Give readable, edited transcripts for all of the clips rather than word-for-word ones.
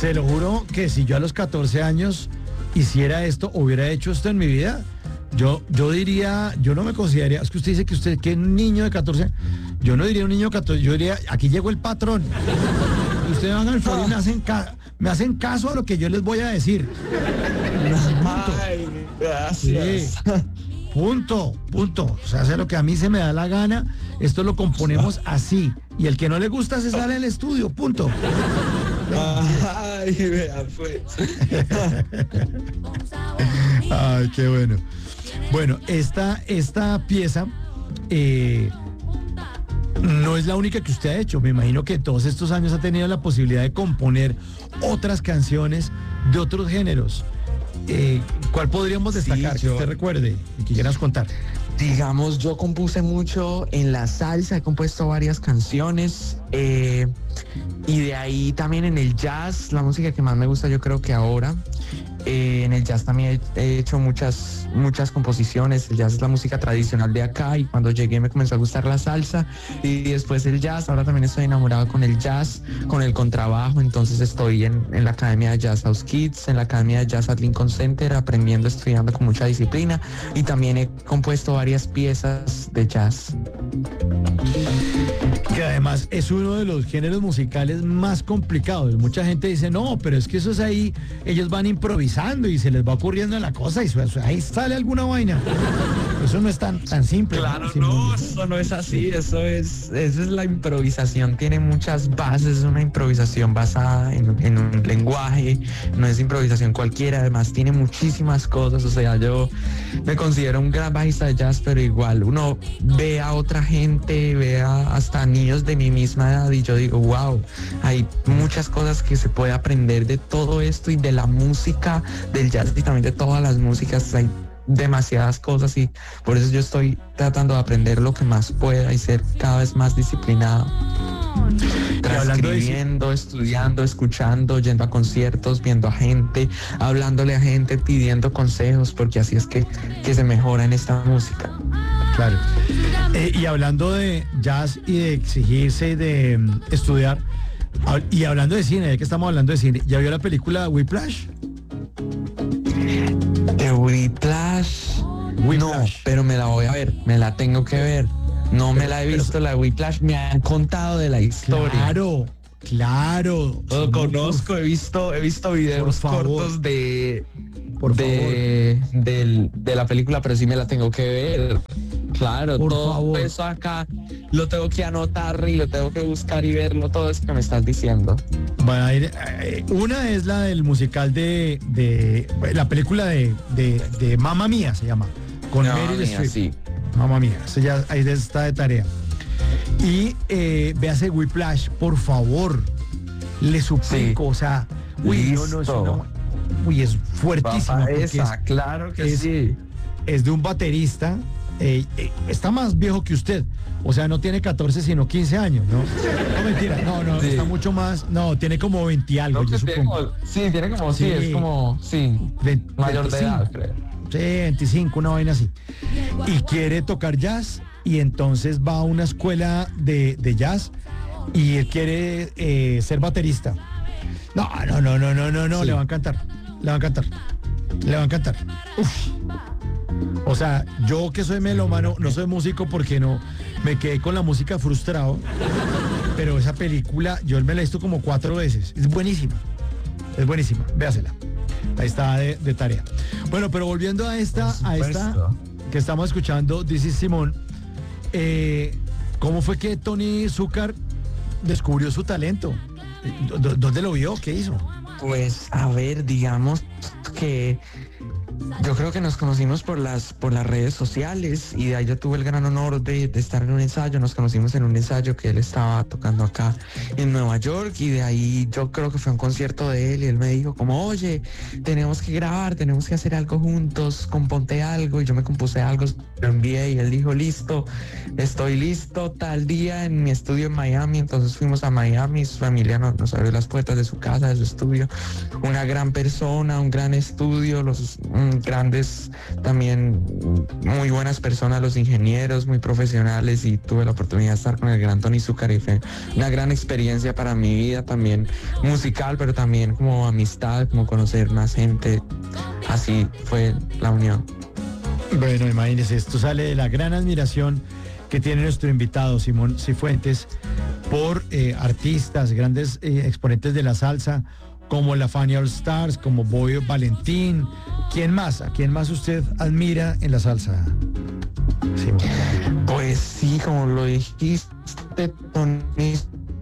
Se lo juro que si yo a los 14 años hiciera esto, hubiera hecho esto en mi vida, yo diría, yo no me consideraría, es que usted dice que un niño de 14, yo no diría un niño de 14, yo diría, aquí llegó el patrón. Ustedes van al foro y me hacen caso a lo que yo les voy a decir. Ay, gracias. Sí. Punto. O sea, hace lo que a mí se me da la gana. Esto lo componemos así. Y el que no le gusta se sale del estudio. Punto. Ay, vea, pues. Ay, qué bueno. Bueno, esta pieza no es la única que usted ha hecho. Me imagino que todos estos años ha tenido la posibilidad de componer otras canciones de otros géneros. ¿Cuál podríamos destacar que usted recuerde y que quieras contar? Digamos, yo compuse mucho en la salsa, he compuesto varias canciones y de ahí también en el jazz, la música que más me gusta yo creo que ahora. En el jazz también he hecho muchas composiciones. El jazz es la música tradicional de acá y cuando llegué me comenzó a gustar la salsa y después el jazz. Ahora también estoy enamorado con el jazz, con el contrabajo. Entonces estoy en la Academia de Jazz House Kids, en la Academia de Jazz at Lincoln Center, aprendiendo, estudiando con mucha disciplina y también he compuesto varias piezas de jazz. Que además es uno de los géneros musicales más complicados. Mucha gente dice, no, pero es que eso es ahí, ellos van improvisando y se les va ocurriendo la cosa y ahí sale alguna vaina. Eso no es tan simple. Claro, no, eso no es así, eso es la improvisación, tiene muchas bases, es una improvisación basada en un lenguaje, no es improvisación cualquiera, además tiene muchísimas cosas, o sea, yo me considero un gran bajista de jazz, pero igual uno ve a otra gente, ve hasta niños de mi misma edad y yo digo, wow, hay muchas cosas que se puede aprender de todo esto y de la música, del jazz y también de todas las músicas, hay demasiadas cosas y por eso yo estoy tratando de aprender lo que más pueda y ser cada vez más disciplinado. Transcribiendo, estudiando, escuchando, yendo a conciertos, viendo a gente, hablándole a gente, pidiendo consejos, porque así es que se mejora en esta música. Claro. Y hablando de jazz y de exigirse y de estudiar, y hablando de cine, ya que estamos hablando de cine, ¿ya vio la película Whiplash? De Whiplash. No, pero me la voy a ver, me la tengo que ver. No me la he visto, la de Whiplash, me han contado de la historia. Claro. Lo conozco, he visto videos cortos de la película, pero sí me la tengo que ver. Claro, todo eso acá lo tengo que anotar y lo tengo que buscar y verlo, todo eso que me estás diciendo. Bueno, una es la del musical de la película de Mamma Mía, se llama, con Meryl Streep. Sí. Mamma Mía, eso ya ahí está de tarea. Y véase Whiplash, por favor, le suplico, o sea, es fuertísimo. Claro que sí. Es de un baterista. Está más viejo que usted, o sea, no tiene 14 sino 15 años, ¿no? No, mentira, no, sí. Está mucho más, no, tiene como 20 y algo, yo supongo. Tiene como, sí, es como, sí, mayor 25, de edad, creo. Sí, 25, una vaina así. Y quiere tocar jazz, y entonces va a una escuela de jazz, y él quiere ser baterista. No, sí. Le va a encantar. Uf. O sea, yo que soy melómano, no soy músico porque no me quedé con la música frustrado, pero esa película yo me la he visto como 4 veces. Es buenísima, véasela. Ahí está de tarea. Bueno, pero volviendo a esta que estamos escuchando, This is Simone, ¿cómo fue que Tony Zucker descubrió su talento? ¿Dónde lo vio? ¿Qué hizo? Pues, a ver, digamos que yo creo que nos conocimos por las redes sociales y de ahí yo tuve el gran honor de estar en un ensayo. Nos conocimos en un ensayo que él estaba tocando acá en Nueva York y de ahí yo creo que fue un concierto de él y él me dijo como, oye, tenemos que grabar, tenemos que hacer algo juntos, componte algo, y yo me compuse algo, lo envié y él dijo, listo, estoy listo tal día en mi estudio en Miami. Entonces fuimos a Miami, su familia nos abrió las puertas de su casa, de su estudio, una gran persona, un gran estudio, grandes, también muy buenas personas, los ingenieros muy profesionales, y tuve la oportunidad de estar con el gran Tony Zucker y fue una gran experiencia para mi vida, también musical, pero también como amistad, como conocer más gente. Así fue la unión. Bueno, imagínese, esto sale de la gran admiración que tiene nuestro invitado Simón Cifuentes por artistas, grandes exponentes de la salsa, como la Fania All Stars, como Boy Valentín. ¿Quién más? ¿A quién más usted admira en la salsa, Simón? Pues sí, como lo dijiste, Tony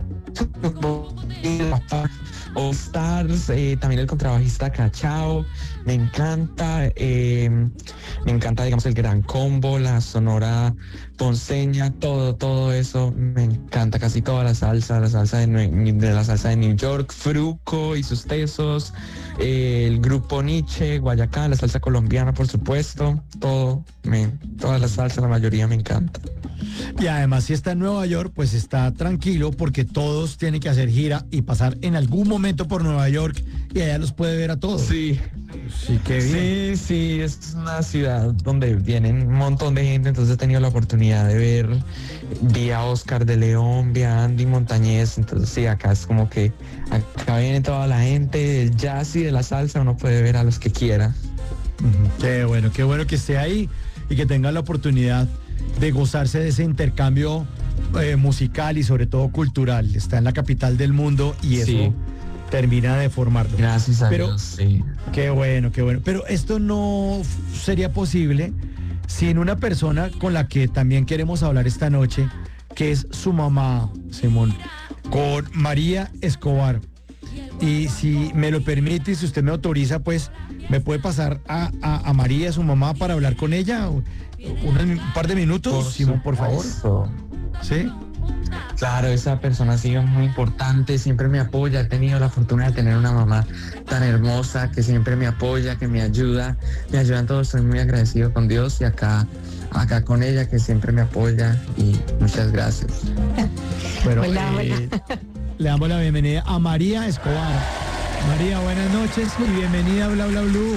All Stars, también el contrabajista Cachao, me encanta, digamos, el Gran Combo, la Sonora Ponceña, todo eso, me encanta, casi toda la salsa de la salsa de New York, Fruco y sus tesos, el grupo Nietzsche, Guayacán, la salsa colombiana, por supuesto, toda la salsa, la mayoría me encanta. Y además, si está en Nueva York, pues está tranquilo porque todos tienen que hacer gira y pasar en algún momento por Nueva York y allá los puede ver a todos. Sí. Sí, qué bien. Sí, es una ciudad donde vienen un montón de gente, entonces he tenido la oportunidad de ver, vi a Oscar de León, vi a Andy Montañez, entonces sí, acá es como que acá viene toda la gente del jazz y de la salsa, uno puede ver a los que quiera. Qué bueno que esté ahí y que tenga la oportunidad de gozarse de ese intercambio musical y sobre todo cultural. Está en la capital del mundo y eso Sí. termina de formarlo. Gracias a Pero, Dios, sí. Qué bueno. Pero esto no sería posible sin una persona con la que también queremos hablar esta noche, que es su mamá, Simón, con María Escobar. Y si me lo permite, si usted me autoriza, pues me puede pasar a María, su mamá, para hablar con ella un par de minutos, Simón, por favor. ¿Sí? Claro, esa persona ha sido muy importante, siempre me apoya, he tenido la fortuna de tener una mamá tan hermosa que siempre me apoya, que me ayuda en todo, estoy muy agradecido con Dios y acá con ella que siempre me apoya y muchas gracias. Bueno, Hola. le damos la bienvenida a María Escobar. María, buenas noches y bienvenida a Bla Bla Blue.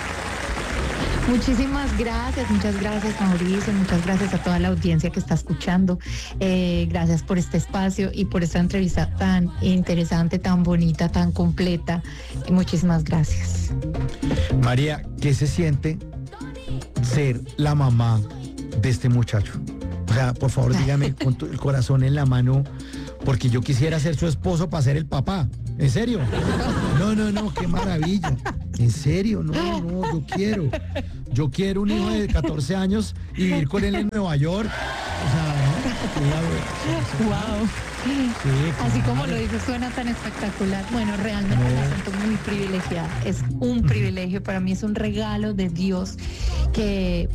Muchísimas gracias, muchas gracias Mauricio, muchas gracias a toda la audiencia que está escuchando. Gracias por este espacio y por esta entrevista tan interesante, tan bonita, tan completa. Muchísimas gracias. María, ¿qué se siente ser la mamá de este muchacho? O sea, por favor, dígame con el corazón en la mano, porque yo quisiera ser su esposo para ser el papá. ¿En serio? No, qué maravilla. En serio, no, yo quiero un hijo de 14 años y vivir con él en Nueva York. O sea, Wow. sí, Así claro. como lo dices, suena tan espectacular. Bueno, realmente me siento muy privilegiada. Es un privilegio, para mí es un regalo de Dios que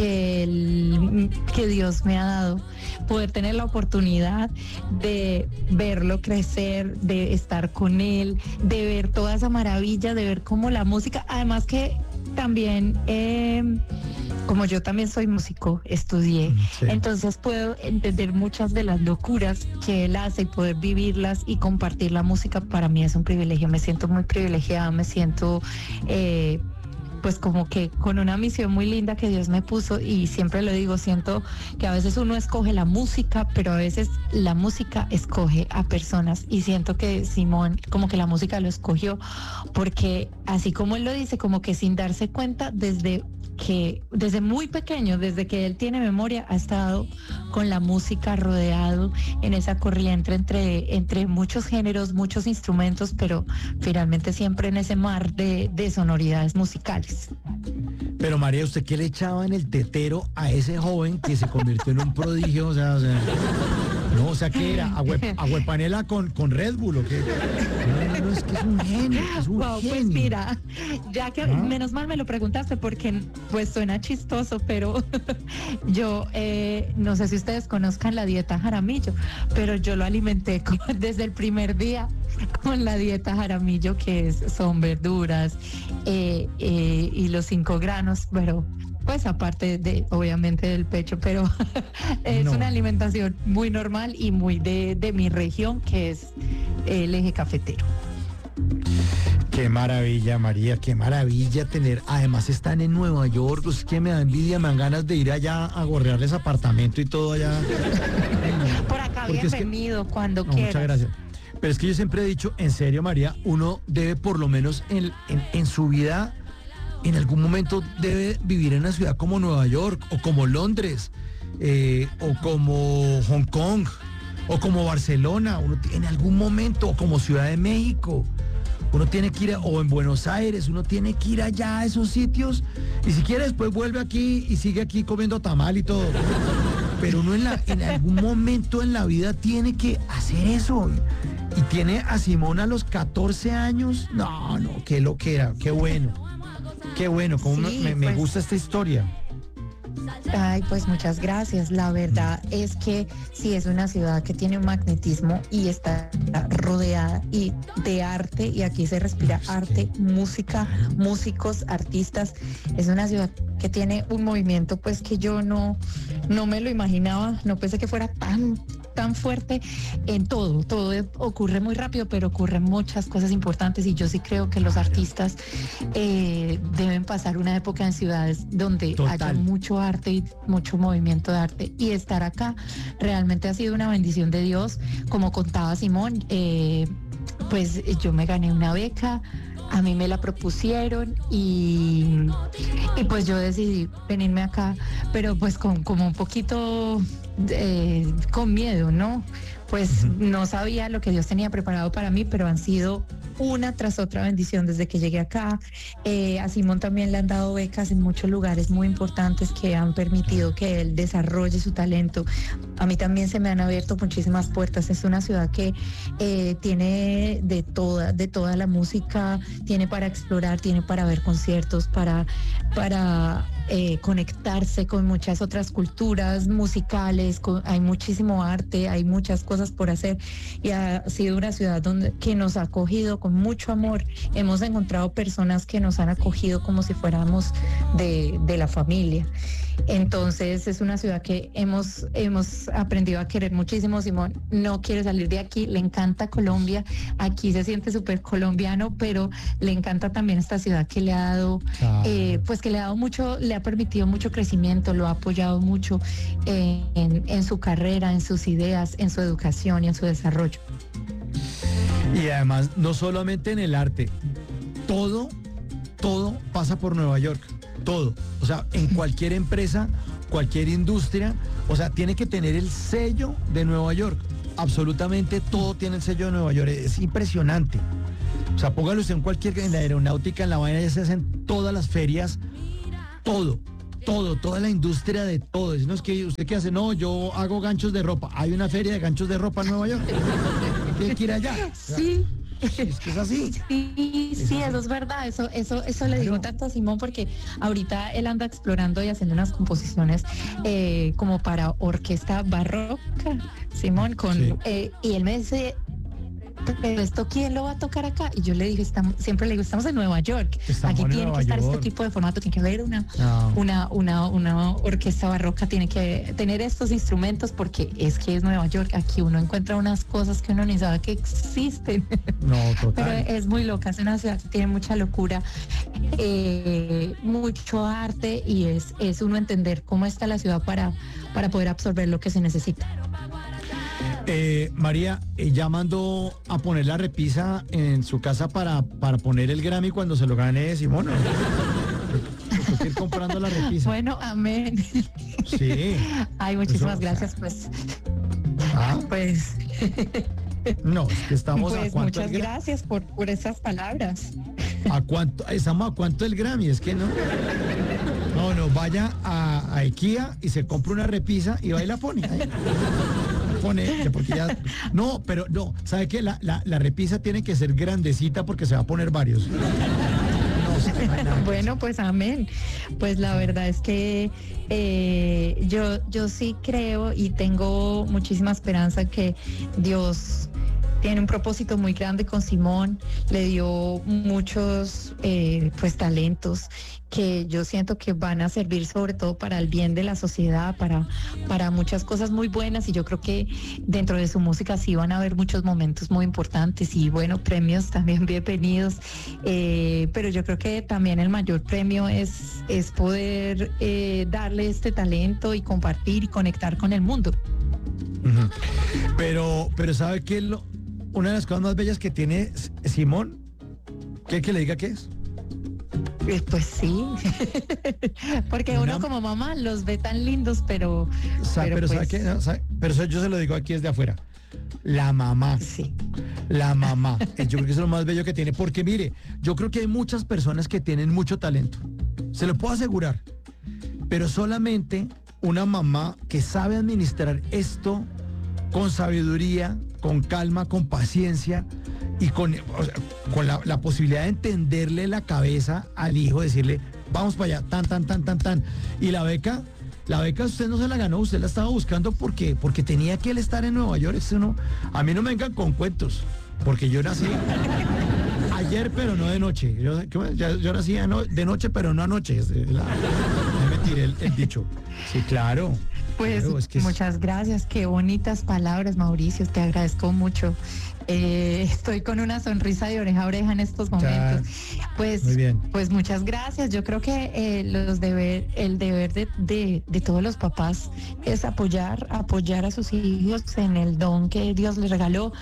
Dios me ha dado, poder tener la oportunidad de verlo crecer, de estar con él, de ver toda esa maravilla, de ver cómo la música, además que también, como yo también soy músico, estudié, Sí. entonces puedo entender muchas de las locuras que él hace y poder vivirlas y compartir la música. Para mí es un privilegio, me siento muy privilegiada, me siento pues como que con una misión muy linda que Dios me puso, y siempre lo digo, siento que a veces uno escoge la música, pero a veces la música escoge a personas, y siento que Simón como que la música lo escogió, porque así como él lo dice, como que sin darse cuenta, desde muy pequeño, desde que él tiene memoria, ha estado con la música, rodeado en esa corriente entre muchos géneros, muchos instrumentos, pero finalmente siempre en ese mar de sonoridades musicales. Pero María, ¿usted qué le echaba en el tetero a ese joven que se convirtió en un prodigio? O sea, ¿qué era? ¿Agüepanela con Red Bull o qué? No, es que es un genio, Wow, pues genio. mira, ya que menos mal me lo preguntaste, porque pues suena chistoso, pero yo no sé si ustedes conozcan la dieta Jaramillo, pero yo lo alimenté desde el primer día con la dieta Jaramillo, que son verduras y los 5 granos, pero pues aparte de obviamente del pecho, pero es una alimentación muy normal y muy de mi región, que es el eje cafetero. Qué maravilla, María, qué maravilla tener. Además están en Nueva York, es que me da envidia, me dan ganas de ir allá a gorrearles apartamento y todo allá. Por acá, Porque es que- bienvenido, cuando No, quieras. muchas gracias. Pero es que yo siempre he dicho, en serio, María, uno debe por lo menos en su vida, en algún momento debe vivir en una ciudad como Nueva York o como Londres o como Hong Kong o como Barcelona, en algún momento, o como Ciudad de México. Uno tiene que ir, o en Buenos Aires, uno tiene que ir allá a esos sitios y si quiere después vuelve aquí y sigue aquí comiendo tamal y todo. Pero uno en algún momento en la vida tiene que hacer eso. Y tiene a Simón a los 14 años. No, qué loquera, qué bueno. Qué bueno, como Sí, me pues. gusta esta historia. Ay, pues muchas gracias. La verdad es que sí es una ciudad que tiene un magnetismo y está rodeada y de arte, y aquí se respira Pues, arte, música, músicos, artistas. Es una ciudad que tiene un movimiento pues que yo no me lo imaginaba, no pensé que fuera tan fuerte en todo ocurre muy rápido, pero ocurren muchas cosas importantes, y yo sí creo que los artistas deben pasar una época en ciudades donde Total. haya mucho arte y mucho movimiento de arte, y estar acá realmente ha sido una bendición de Dios. Como contaba Simón, pues yo me gané una beca, a mí me la propusieron y pues yo decidí venirme acá, pero pues como un poquito con miedo, ¿no? Pues no sabía lo que Dios tenía preparado para mí, pero han sido una tras otra bendición desde que llegué acá. A Simón también le han dado becas en muchos lugares muy importantes que han permitido que él desarrolle su talento. A mí también se me han abierto muchísimas puertas. Es una ciudad que tiene de toda la música, tiene para explorar, tiene para ver conciertos, para conectarse con muchas otras culturas musicales, hay muchísimo arte, hay muchas cosas por hacer, y ha sido una ciudad que nos ha acogido con mucho amor. Hemos encontrado personas que nos han acogido como si fuéramos de la familia. Entonces es una ciudad que hemos aprendido a querer muchísimo. Simón no quiere salir de aquí, le encanta Colombia, aquí se siente súper colombiano, pero le encanta también esta ciudad que le ha dado, pues que le ha dado mucho, le ha permitido mucho crecimiento, lo ha apoyado mucho en su carrera, en sus ideas, en su educación y en su desarrollo. Y además, no solamente en el arte, todo pasa por Nueva York, todo. O sea, en cualquier empresa, cualquier industria, o sea, tiene que tener el sello de Nueva York. Absolutamente todo tiene el sello de Nueva York, es impresionante. O sea, póngalo usted en la aeronáutica, en la vaina, ya se hacen todas las ferias, toda la industria de todo. No es que usted qué hace, no, yo hago ganchos de ropa. Hay una feria de ganchos de ropa en Nueva York. Tiene que ir allá. O sea, Sí. es que es así. Sí, eso es verdad, eso le digo tanto a Simón, porque ahorita él anda explorando y haciendo unas composiciones como para orquesta barroca, Simón, Sí. y él me dice, pero esto ¿quién lo va a tocar acá? Y yo le dije, siempre le digo, estamos en Nueva York, Estamos aquí en tiene Nueva que estar York. este tipo de formato, tiene que haber No. una orquesta barroca, tiene que tener estos instrumentos, porque es que es Nueva York, aquí uno encuentra unas cosas que uno ni sabe que existen. No, Pero total. es muy loca, es una ciudad que tiene mucha locura, mucho arte, y es uno entender cómo está la ciudad para poder absorber lo que se necesita. María, ya mandó a poner la repisa en su casa para poner el Grammy cuando se lo gane Simón. ¿No? Tengo que ir comprando la repisa. Bueno, amén. Sí. Ay, muchísimas Eso, gracias, pues. Ah, Pues, no, es que estamos pues a cuánto muchas gracias por esas palabras. ¿A cuánto? Estamos a cuánto el Grammy, es que no. No, vaya a IKEA y se compra una repisa y va y la pone. Ahí. Pone, porque ya. No, pero no, ¿sabe qué? La repisa tiene que ser grandecita porque se va a poner varios. No sé, no hay nada. Bueno, pues amén. Pues la verdad es que yo sí creo y tengo muchísima esperanza que Dios tiene un propósito muy grande con Simón, le dio muchos pues talentos que yo siento que van a servir sobre todo para el bien de la sociedad, para muchas cosas muy buenas, y yo creo que dentro de su música sí van a haber muchos momentos muy importantes y bueno, premios también bienvenidos, pero yo creo que también el mayor premio es poder darle este talento y compartir y conectar con el mundo. Uh-huh. Pero ¿sabe qué es una de las cosas más bellas que tiene Simón? ¿Qué que le diga qué es? Pues sí, porque uno como mamá los ve tan lindos, pero ¿sabe qué? No, pero eso yo se lo digo aquí desde afuera. La mamá. Sí. La mamá. Yo creo que eso es lo más bello que tiene, porque mire, yo creo que hay muchas personas que tienen mucho talento. Se lo puedo asegurar. Pero solamente una mamá que sabe administrar esto con sabiduría, con calma, con paciencia y con la posibilidad de entenderle la cabeza al hijo, decirle, vamos para allá, tan. Y la beca usted no se la ganó, usted la estaba buscando porque tenía que él estar en Nueva York. Eso no, a mí no me vengan con cuentos, porque yo nací ayer, pero no de noche. Yo nací de noche, pero no anoche. Me tiré el dicho. Sí, claro. Pues claro, muchas gracias, qué bonitas palabras, Mauricio, te agradezco mucho. Estoy con una sonrisa de oreja a oreja en estos momentos. Pues, muy bien. Pues muchas gracias. Yo creo que el deber de todos los papás es apoyar a sus hijos en el don que Dios les regaló.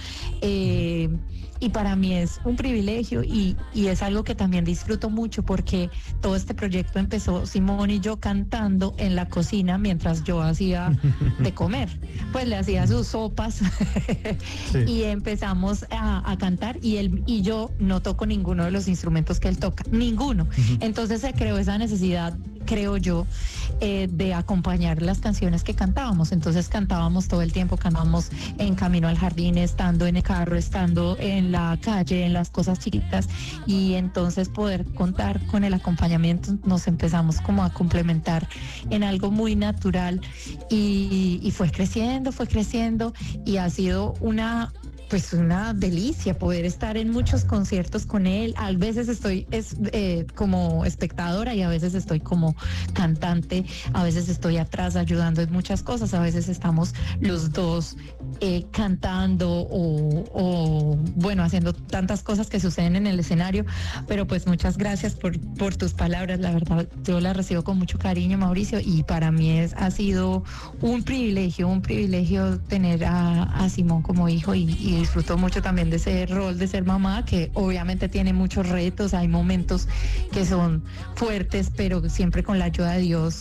Y para mí es un privilegio y es algo que también disfruto mucho, porque todo este proyecto empezó Simón y yo cantando en la cocina mientras yo hacía de comer. Pues le hacía sus sopas sí. Y empezamos a cantar, y él y yo no toco ninguno de los instrumentos que él toca, ninguno. Entonces se creó esa necesidad, creo yo, de acompañar las canciones que cantábamos. Entonces cantábamos todo el tiempo, cantábamos en camino al jardín, estando en el carro, estando en la calle, en las cosas chiquitas, y entonces poder contar con el acompañamiento nos empezamos como a complementar en algo muy natural, y fue creciendo y ha sido una delicia poder estar en muchos conciertos con él. A veces estoy como espectadora y a veces estoy como cantante, a veces estoy atrás ayudando en muchas cosas, a veces estamos los dos cantando o bueno, haciendo tantas cosas que suceden en el escenario. Pero pues muchas gracias por tus palabras, la verdad yo las recibo con mucho cariño, Mauricio, y para mí ha sido un privilegio tener a Simón como hijo, y disfruto mucho también de ese rol de ser mamá, que obviamente tiene muchos retos, hay momentos que son fuertes, pero siempre con la ayuda de Dios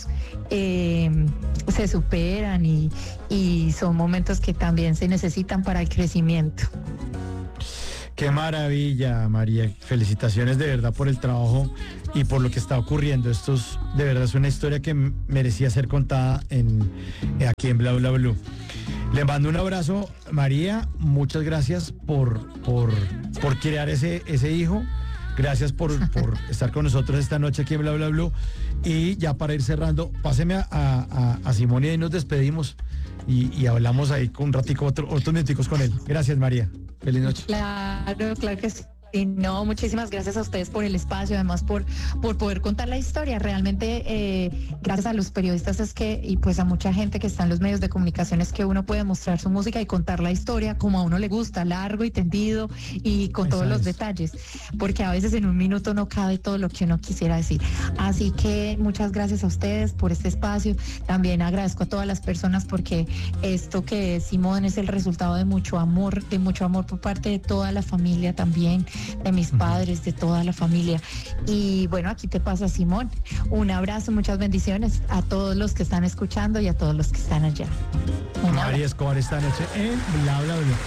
se superan, y son momentos que también se necesitan para el crecimiento. Qué maravilla, María. Felicitaciones de verdad por el trabajo y por lo que está ocurriendo. De verdad es una historia que merecía ser contada aquí en Bla Bla Blue. Le mando un abrazo, María. Muchas gracias por crear ese hijo. Gracias por estar con nosotros esta noche aquí en Bla Bla Blue. Y ya para ir cerrando, páseme a Simón y ahí nos despedimos y hablamos ahí con un ratico, otros minuticos con él. Gracias, María. Feliz noche. Claro que sí. Y no, muchísimas gracias a ustedes por el espacio, además por poder contar la historia. Realmente gracias a los periodistas y pues a mucha gente que está en los medios de comunicación es que uno puede mostrar su música y contar la historia como a uno le gusta, largo y tendido y con todos los detalles, porque a veces en un minuto no cabe todo lo que uno quisiera decir. Así que muchas gracias a ustedes por este espacio. También agradezco a todas las personas, porque esto que es Simón es el resultado de mucho amor por parte de toda la familia también, de mis padres, de toda la familia. Y bueno, aquí te pasa, Simón. Un abrazo, muchas bendiciones a todos los que están escuchando y a todos los que están allá. María Escobar esta noche en Bla Bla Bla.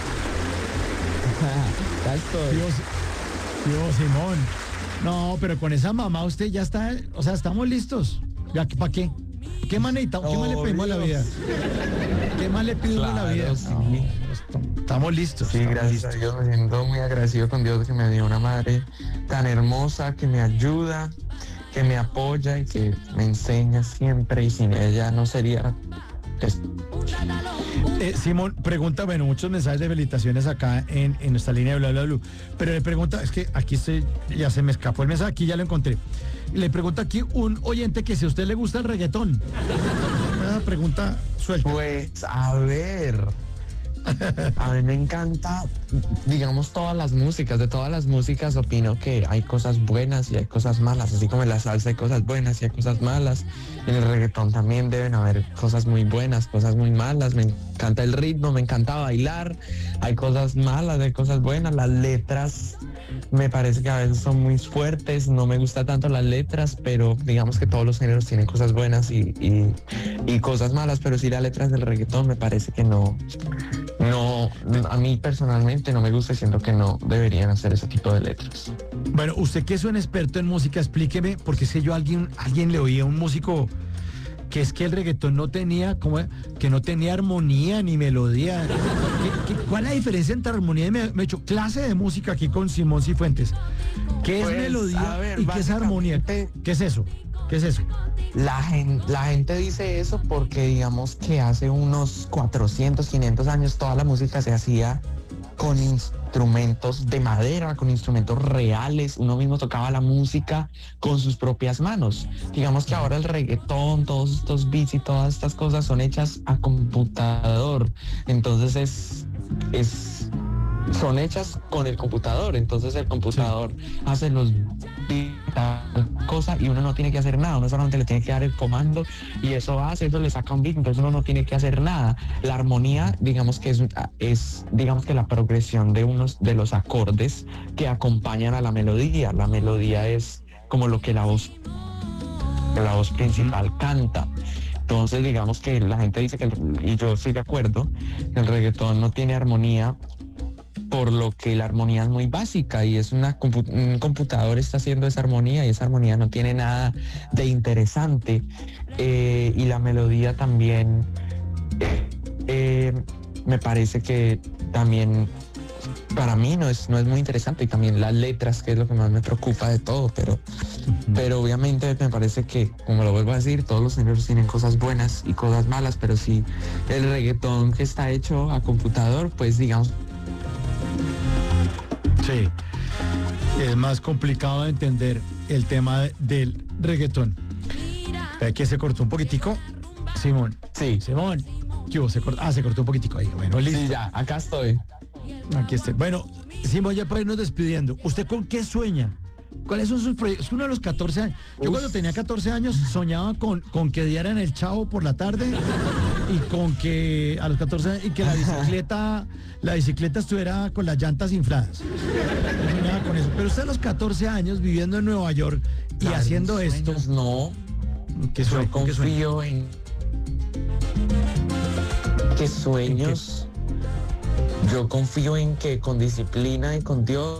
Dios, Simón. No, pero con esa mamá usted ya está, o sea, estamos listos. ¿Ya para qué? ¿Qué más necesitamos? ¿Qué más le pedimos a la vida? ¿Qué más le pedimos a la vida? Sí. No, estamos listos. Sí, gracias a Dios, me siento muy agradecido con Dios que me dio una madre tan hermosa, que me ayuda, que me apoya y que me enseña siempre, y sin ella no sería esto. Simón pregunta, bueno, muchos mensajes de felicitaciones acá en nuestra línea de bla, bla, bla. Pero le pregunta, es que aquí estoy, ya se me escapó el mensaje, aquí ya lo encontré. Le pregunta aquí un oyente que si a usted le gusta el reggaetón. Una pregunta suelta. Pues, a ver. A mí me encanta, digamos, todas las músicas. De todas las músicas opino que hay cosas buenas y hay cosas malas. Así como en la salsa hay cosas buenas y hay cosas malas. En el reggaetón también deben haber cosas muy buenas, cosas muy malas. Me encanta el ritmo, me encanta bailar. Hay cosas malas, hay cosas buenas. Las letras me parece que a veces son muy fuertes. No me gustan tanto las letras, pero digamos que todos los géneros tienen cosas buenas y cosas malas. Pero sí, las letras del reggaetón me parece que no, a mí personalmente no me gusta, siento que no deberían hacer ese tipo de letras. Bueno, usted que es un experto en música, explíqueme, porque sé yo alguien le oía a un músico que es que el reggaetón no tenía, que no tenía armonía ni melodía. ¿Cuál es la diferencia entre armonía y me he hecho clase de música aquí con Simón Cifuentes? ¿Qué es melodía y qué es armonía? ¿Qué es eso? ¿Qué es eso? La gente dice eso porque digamos que hace unos 400, 500 años toda la música se hacía con instrumentos de madera, con instrumentos reales. Uno mismo tocaba la música con sus propias manos. Digamos que ahora el reggaetón, todos estos beats y todas estas cosas son hechas a computador. Entonces son hechas con el computador. Entonces el computador hace los cosa y uno no tiene que hacer nada, uno solamente le tiene que dar el comando y eso le saca un beat, entonces uno no tiene que hacer nada. La armonía, digamos que es digamos que la progresión de unos de los acordes que acompañan a la melodía. La melodía es como lo que la voz principal canta. Entonces digamos que la gente dice que, y yo estoy de acuerdo, que el reggaetón no tiene armonía, por lo que la armonía es muy básica y es un computador está haciendo esa armonía y esa armonía no tiene nada de interesante. Y la melodía también me parece que también para mí no es muy interesante, y también las letras, que es lo que más me preocupa de todo, pero obviamente me parece que, como lo vuelvo a decir, todos los géneros tienen cosas buenas y cosas malas, pero si el reggaetón que está hecho a computador, pues digamos. Sí, es más complicado de entender el tema del reggaetón. Que se cortó un poquitico, Simón. Sí. Simón, ¿qué hubo? Se cortó un poquitico ahí. Bueno, listo. Sí, ya, acá estoy. Aquí estoy. Bueno, Simón, ya para irnos despidiendo, ¿usted con qué sueña? ¿Cuáles son sus proyectos? Uno de los 14 años. Yo cuando tenía 14 años soñaba con que dieran el Chavo por la tarde y con que a los 14 años y que la bicicleta estuviera con las llantas infladas. Yo soñaba con eso. Pero usted a los 14 años viviendo en Nueva York y claro, haciendo esto. No. Yo confío en que sueños. Yo confío en que con disciplina y con Dios,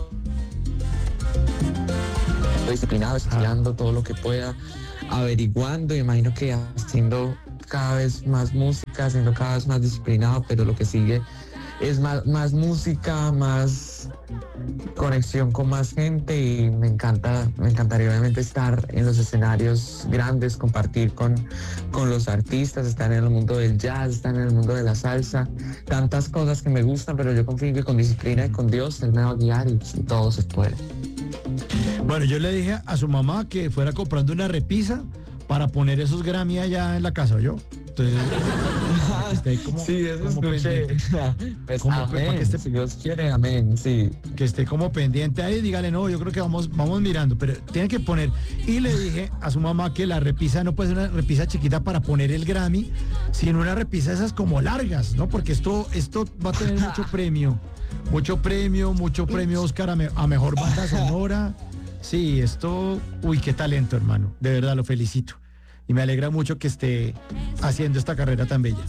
disciplinado, estudiando todo lo que pueda, averiguando, imagino que haciendo cada vez más música, haciendo cada vez más disciplinado, pero lo que sigue es más música, más conexión con más gente, y me encantaría obviamente estar en los escenarios grandes, compartir con los artistas, estar en el mundo del jazz, estar en el mundo de la salsa, tantas cosas que me gustan, pero yo confío que con disciplina y con Dios Él me va a guiar y todo se puede. Bueno, yo le dije a su mamá que fuera comprando una repisa para poner esos Grammy allá en la casa, ¿yo? Entonces, esté ahí como, sí, eso como escuché. Pues, amén, si Dios quiere, amén, sí. Que esté como pendiente ahí, dígale, no, yo creo que vamos mirando, pero tiene que poner. Y le dije a su mamá que la repisa no puede ser una repisa chiquita para poner el Grammy, sino una repisa esas como largas, ¿no? Porque esto va a tener mucho premio Oscar a mejor banda sonora. Sí, qué talento, hermano. De verdad, lo felicito. Y me alegra mucho que esté haciendo esta carrera tan bella.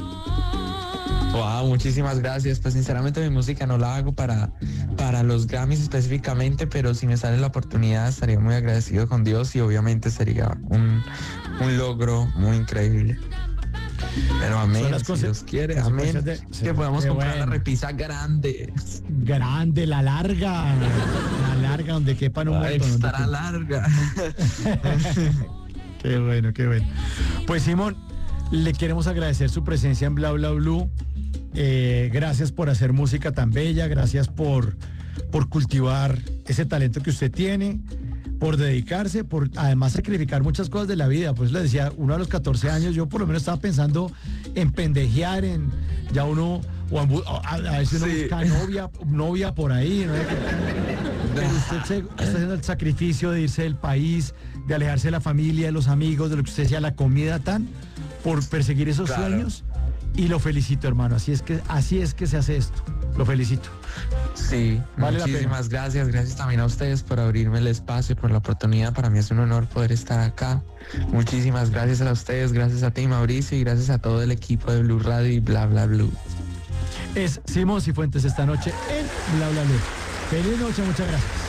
Wow, muchísimas gracias. Pues sinceramente mi música no la hago para los Grammys específicamente, pero si me sale la oportunidad estaría muy agradecido con Dios y obviamente sería un logro muy increíble. Pero amén, si Dios quiere, amén. Que podamos comprar la repisa grande. Grande, la larga, donde quepan un montón. Extra larga. Qué bueno. Pues Simón, le queremos agradecer su presencia en Bla Bla Blue. Gracias por hacer música tan bella, gracias por cultivar ese talento que usted tiene, por dedicarse, por además sacrificar muchas cosas de la vida. Pues le decía, uno a los 14 años, yo por lo menos estaba pensando en pendejear, en ya uno, a veces uno busca novia por ahí, ¿no? Pero usted está haciendo el sacrificio de irse del país, de alejarse de la familia, de los amigos, de lo que usted decía, la comida por perseguir esos sueños. Y lo felicito, hermano. Así es que se hace esto. Lo felicito. Sí, Vale muchísimas gracias. Gracias también a ustedes por abrirme el espacio, por la oportunidad. Para mí es un honor poder estar acá. Muchísimas gracias a ustedes, gracias a ti, Mauricio, y gracias a todo el equipo de Blue Radio y Bla Bla Blue. Es Simón Cifuentes esta noche en Bla Bla Blue. Feliz noche, muchas gracias.